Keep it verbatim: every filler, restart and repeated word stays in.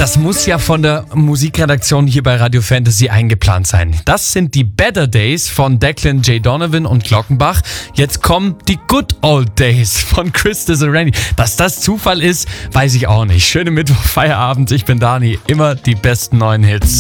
Das muss ja von der Musikredaktion hier bei Radio Fantasy eingeplant sein. Das sind die Better Days von Declan J. Donovan und Glockenbach. Jetzt kommen die Good Old Days von Christus und Randy. Dass das Zufall ist, weiß ich auch nicht. Schöne Mittwoch, Feierabend. Ich bin Dani. Immer die besten neuen Hits.